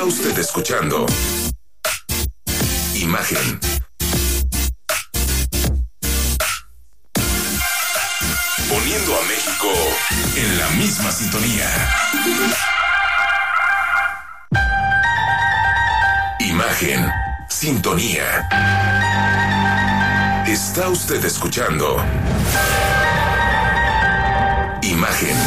usted escuchando Imagen. Poniendo a México en la misma sintonía. Imagen, sintonía. Está usted escuchando Imagen.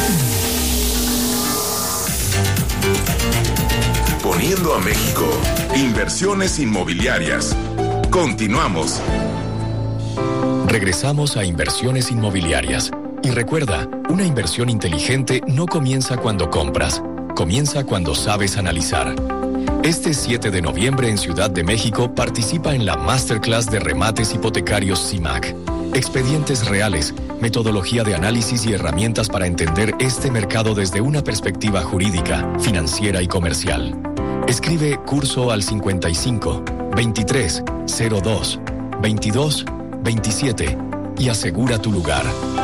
Poniendo a México. Inversiones inmobiliarias. Continuamos. Regresamos a Inversiones Inmobiliarias. Y recuerda, una inversión inteligente no comienza cuando compras, comienza cuando sabes analizar. Este 7 de noviembre en Ciudad de México participa en la Masterclass de Remates Hipotecarios CIMAC. Expedientes reales, metodología de análisis y herramientas para entender este mercado desde una perspectiva jurídica, financiera y comercial. Escribe curso al 55 23 02 22 27 y asegura tu lugar.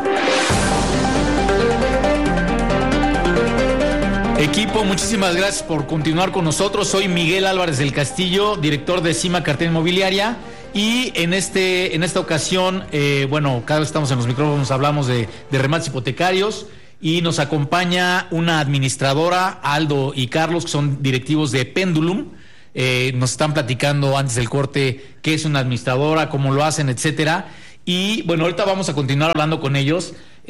Equipo, muchísimas gracias por continuar con nosotros. Soy Miguel Álvarez del Castillo, director de CIMAC Cartera Inmobiliaria. Y en esta ocasión, cada vez estamos en los micrófonos, hablamos de remates hipotecarios. Y nos acompaña una administradora, Aldo y Carlos, que son directivos de Pendulum. Nos están platicando antes del corte qué es una administradora, cómo lo hacen, etcétera. Y bueno, ahorita vamos a continuar hablando con ellos.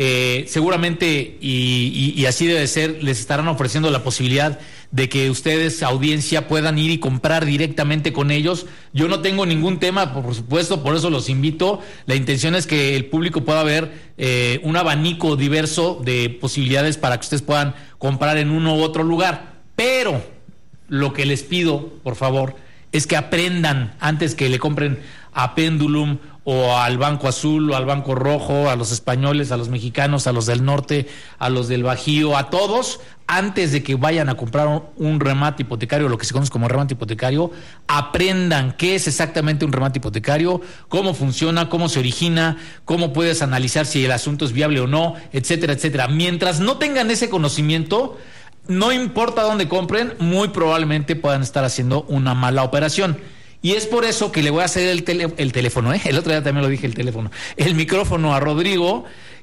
Seguramente, y así debe ser, les estarán ofreciendo la posibilidad de que ustedes, audiencia, puedan ir y comprar directamente con ellos. Yo no tengo ningún tema, por supuesto, por eso los invito. La intención es que el público pueda ver un abanico diverso de posibilidades para que ustedes puedan comprar en uno u otro lugar. Pero lo que les pido, por favor, es que aprendan antes que le compren a Pendulum o al Banco Azul o al Banco Rojo, a los españoles, a los mexicanos, a los del norte, a los del Bajío, a todos, antes de que vayan a comprar un remate hipotecario, lo que se conoce como remate hipotecario, aprendan qué es exactamente un remate hipotecario, cómo funciona, cómo se origina, cómo puedes analizar si el asunto es viable o no, etcétera, etcétera. Mientras no tengan ese conocimiento, no importa dónde compren, muy probablemente puedan estar haciendo una mala operación. Y es por eso que le voy a hacer el teléfono, el otro día también lo dije, el micrófono a Rodrigo,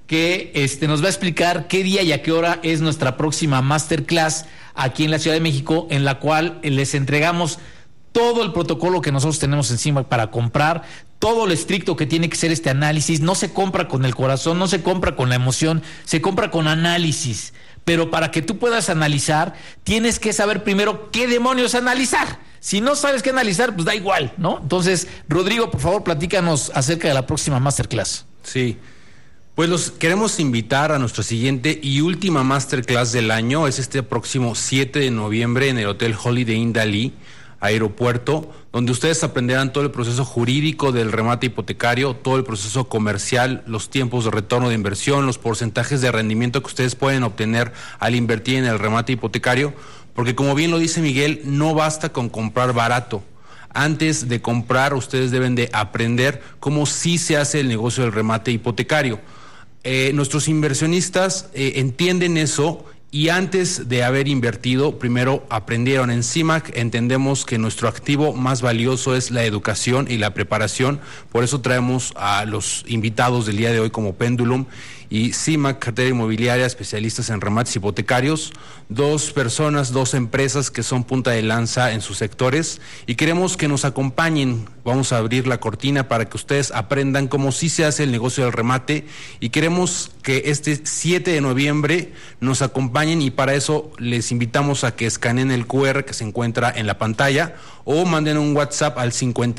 que nos va a explicar qué día y a qué hora es nuestra próxima masterclass aquí en la Ciudad de México, en la cual les entregamos todo el protocolo que nosotros tenemos encima para comprar, todo lo estricto que tiene que ser este análisis. No se compra con el corazón, no se compra con la emoción, se compra con análisis. Pero para que tú puedas analizar, tienes que saber primero qué demonios analizar. Si no sabes qué analizar, pues da igual, ¿no? Entonces, Rodrigo, por favor, platícanos acerca de la próxima masterclass. Sí, pues los queremos invitar a nuestra siguiente y última masterclass del año. Es este próximo 7 de noviembre en el Hotel Holiday Inn Dalí, Aeropuerto, donde ustedes aprenderán todo el proceso jurídico del remate hipotecario, todo el proceso comercial, los tiempos de retorno de inversión, los porcentajes de rendimiento que ustedes pueden obtener al invertir en el remate hipotecario, porque como bien lo dice Miguel, no basta con comprar barato. Antes de comprar, ustedes deben de aprender cómo sí se hace el negocio del remate hipotecario. Nuestros inversionistas entienden eso. Y antes de haber invertido, primero aprendieron. En CIMAC entendemos que nuestro activo más valioso es la educación y la preparación. Por eso traemos a los invitados del día de hoy como Pendulum y CIMAC Cartera Inmobiliaria, especialistas en remates hipotecarios, dos empresas que son punta de lanza en sus sectores y queremos que nos acompañen. Vamos a abrir la cortina para que ustedes aprendan cómo sí se hace el negocio del remate y queremos que este 7 de noviembre nos acompañen y para eso les invitamos a que escaneen el QR que se encuentra en la pantalla o manden un WhatsApp al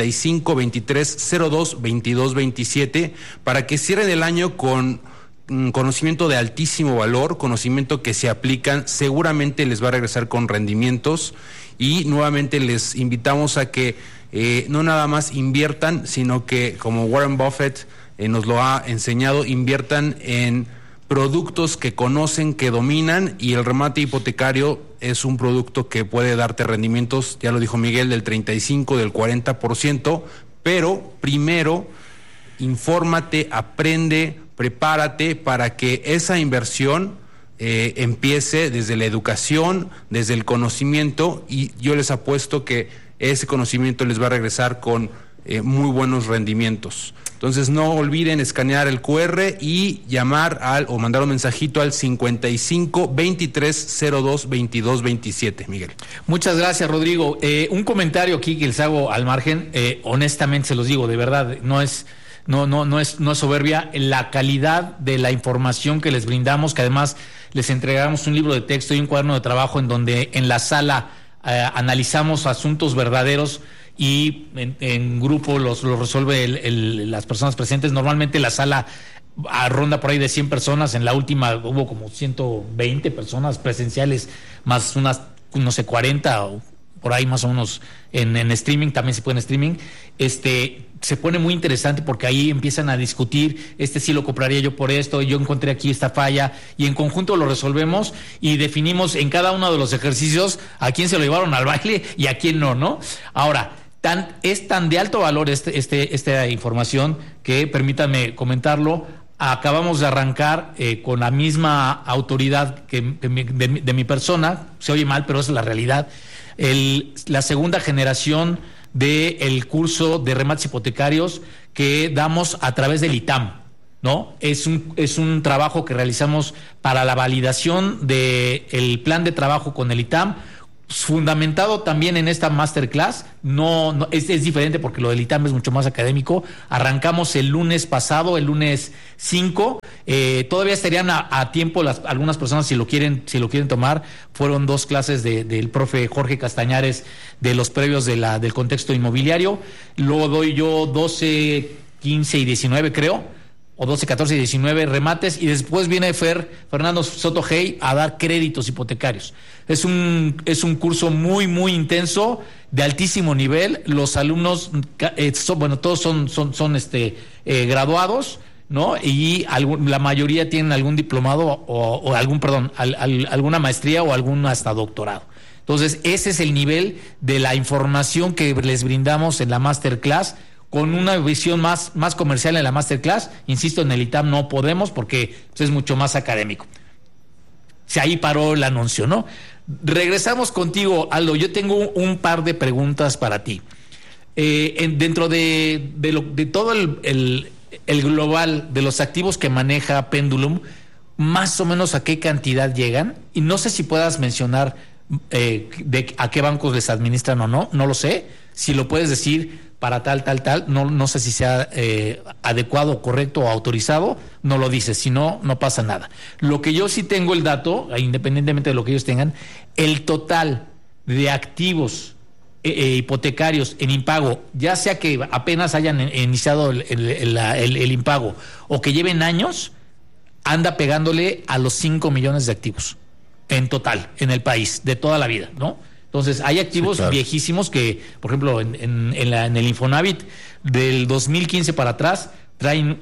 55 23 02 22 27 para que cierren el año con conocimiento de altísimo valor, conocimiento que se aplican, seguramente les va a regresar con rendimientos y nuevamente les invitamos a que no nada más inviertan, sino que como Warren Buffett nos lo ha enseñado, inviertan en productos que conocen, que dominan y el remate hipotecario es un producto que puede darte rendimientos, ya lo dijo Miguel, del 35, del 40%, pero primero infórmate, aprende, prepárate para que esa inversión empiece desde la educación, desde el conocimiento, y yo les apuesto que ese conocimiento les va a regresar con muy buenos rendimientos. Entonces no olviden escanear el QR y llamar o mandar un mensajito al 55 23 02 22 27, Miguel. Muchas gracias, Rodrigo. Un comentario aquí que les hago al margen, honestamente se los digo, de verdad, no es soberbia, la calidad de la información que les brindamos, que además les entregamos un libro de texto y un cuaderno de trabajo en donde en la sala analizamos asuntos verdaderos y en grupo los resuelve las personas presentes. Normalmente la sala ronda por ahí de 100 personas, en la última hubo como 120 personas presenciales, más unas, no sé, 40 o por ahí más o menos en streaming, también se puede en streaming. Se pone muy interesante porque ahí empiezan a discutir, sí lo compraría yo por esto, yo encontré aquí esta falla, y en conjunto lo resolvemos y definimos en cada uno de los ejercicios a quién se lo llevaron al baile y a quién no. Ahora, es tan de alto valor esta información que, permítanme comentarlo, acabamos de arrancar con la misma autoridad de mi persona, se oye mal, pero es la realidad, la segunda generación del curso de remates hipotecarios que damos a través del ITAM, ¿no? Es un trabajo que realizamos para la validación del plan de trabajo con el ITAM, fundamentado también en esta masterclass. No es diferente porque lo del ITAM es mucho más académico. Arrancamos el lunes pasado, el lunes 5. Todavía estarían a tiempo algunas personas si lo quieren tomar. Fueron 2 clases del profe Jorge Castañares de los previos del contexto inmobiliario. Luego doy yo 12, 15 y 19, creo, o 12, 14 y 19 remates, y después viene Fernando Soto Hey a dar créditos hipotecarios. Es un curso muy, muy intenso, de altísimo nivel. Los alumnos, todos son graduados, ¿no? Y la mayoría tienen algún diplomado alguna maestría o algún hasta doctorado. Entonces, ese es el nivel de la información que les brindamos en la masterclass, con una visión más comercial en la masterclass. Insisto, en el ITAM no podemos porque es mucho más académico. Ahí paró el anuncio, ¿no? Regresamos contigo, Aldo. Yo tengo un par de preguntas para ti. Dentro de todo el global de los activos que maneja Pendulum, más o menos a qué cantidad llegan, y no sé si puedas mencionar a qué bancos les administran o no lo sé. Si lo puedes decir para tal, no sé si sea adecuado, correcto o autorizado, no lo dices, si no, no pasa nada. Lo que yo sí tengo el dato, independientemente de lo que ellos tengan, el total de activos hipotecarios en impago, ya sea que apenas hayan iniciado el impago o que lleven años, anda pegándole a los 5 millones de activos en total, en el país, de toda la vida, ¿no? Entonces, hay activos viejísimos que, por ejemplo, en el Infonavit del 2015 para atrás, traen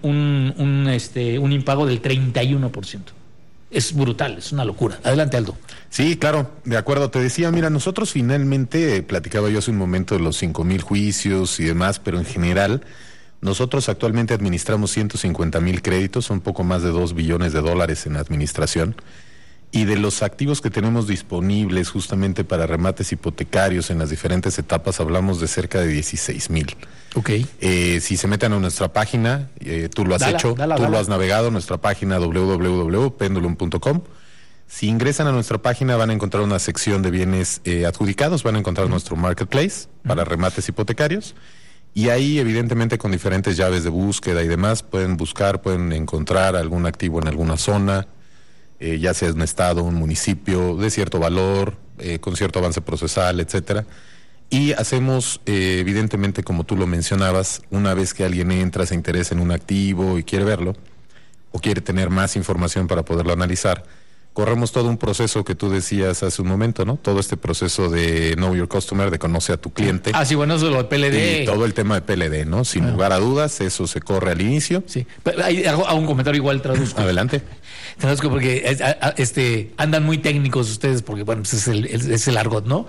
un impago del 31%. Es brutal, es una locura. Adelante, Aldo. Sí, claro, de acuerdo. Te decía, mira, nosotros finalmente, platicaba yo hace un momento de los 5,000 juicios y demás, pero en general, nosotros actualmente administramos 150,000 créditos, un poco más de $2 billones en administración. Y de los activos que tenemos disponibles justamente para remates hipotecarios en las diferentes etapas, hablamos de cerca de 16,000. Ok. Si se meten a nuestra página, tú lo has hecho, tú lo has navegado, nuestra página www.pendulum.com. Si ingresan a nuestra página van a encontrar una sección de bienes adjudicados, van a encontrar nuestro marketplace para remates hipotecarios. Y ahí, evidentemente, con diferentes llaves de búsqueda y demás, pueden encontrar algún activo en alguna zona, ya sea un estado, un municipio de cierto valor, con cierto avance procesal, etcétera. Y hacemos, evidentemente, como tú lo mencionabas, una vez que alguien entra, se interesa en un activo y quiere verlo, o quiere tener más información para poderlo analizar, corremos todo un proceso que tú decías hace un momento, ¿no? Todo este proceso de Know Your Customer, de conoce a tu cliente. Ah, sí, bueno, eso es lo de PLD. Y todo el tema de PLD, ¿no? Sin lugar a dudas, eso se corre al inicio. Sí, pero hago un comentario igual, traduzco. Adelante. Traduzco porque andan muy técnicos ustedes, porque bueno, pues es el argot, ¿no?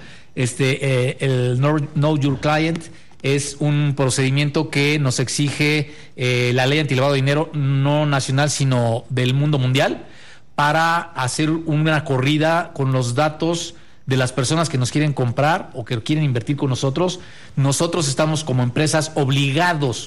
El Know Your Client es un procedimiento que nos exige la ley antilavado de dinero, no nacional, sino del mundo mundial, para hacer una corrida con los datos de las personas que nos quieren comprar o que quieren invertir con nosotros. Nosotros estamos como empresas obligados.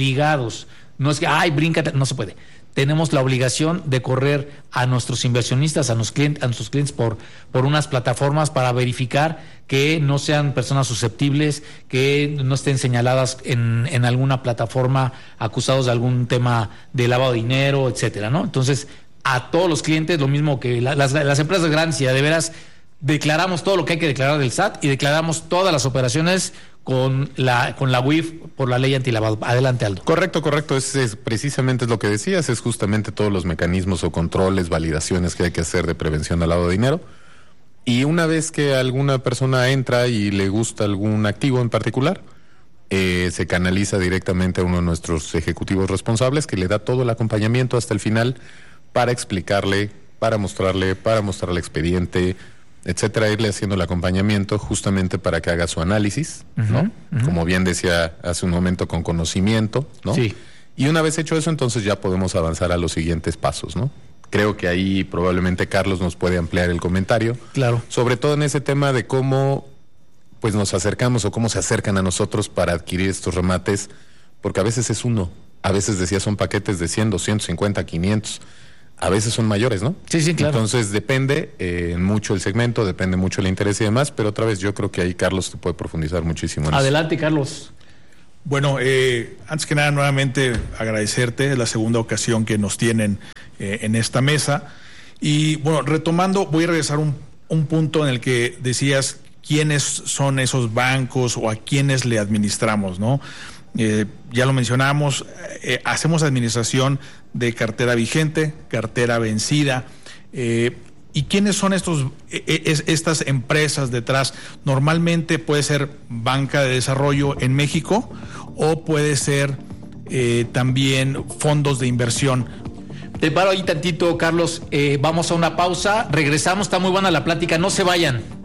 No es que, bríncate, no se puede. Tenemos la obligación de correr a nuestros inversionistas, a nuestros clientes por unas plataformas para verificar que no sean personas susceptibles, que no estén señaladas en alguna plataforma acusados de algún tema de lavado de dinero, etcétera, ¿no? Entonces, a todos los clientes, lo mismo que las empresas grandes, y de veras declaramos todo lo que hay que declarar del SAT y declaramos todas las operaciones con la UIF por la ley antilavado. Adelante, Aldo. Correcto. Es precisamente lo que decías, es justamente todos los mecanismos o controles, validaciones que hay que hacer de prevención al lavado de dinero. Y una vez que alguna persona entra y le gusta algún activo en particular, se canaliza directamente a uno de nuestros ejecutivos responsables que le da todo el acompañamiento hasta el final para explicarle, para mostrarle el expediente, etcétera, irle haciendo el acompañamiento justamente para que haga su análisis, ¿no? Como bien decía hace un momento, con conocimiento, ¿no? Sí. Y una vez hecho eso, entonces ya podemos avanzar a los siguientes pasos, ¿no? Creo que ahí probablemente Carlos nos puede ampliar el comentario. Claro. Sobre todo en ese tema de cómo pues nos acercamos o cómo se acercan a nosotros para adquirir estos remates, porque a veces es uno, a veces decía son paquetes de 100, 250, 500, a veces son mayores, ¿no? Sí, claro. Entonces depende mucho el segmento, depende mucho el interés y demás, pero otra vez yo creo que ahí Carlos te puede profundizar muchísimo en Adelante, eso. Carlos. Bueno, antes que nada, nuevamente agradecerte, es la segunda ocasión que nos tienen en esta mesa. Y bueno, retomando, voy a regresar un punto en el que decías quiénes son esos bancos o a quiénes le administramos, ¿no? Ya lo mencionamos, hacemos administración de cartera vigente, cartera vencida. ¿Y quiénes son estas empresas detrás? Normalmente puede ser banca de desarrollo en México o puede ser también fondos de inversión. Te paro ahí tantito, Carlos. Vamos a una pausa. Regresamos. Está muy buena la plática. No se vayan.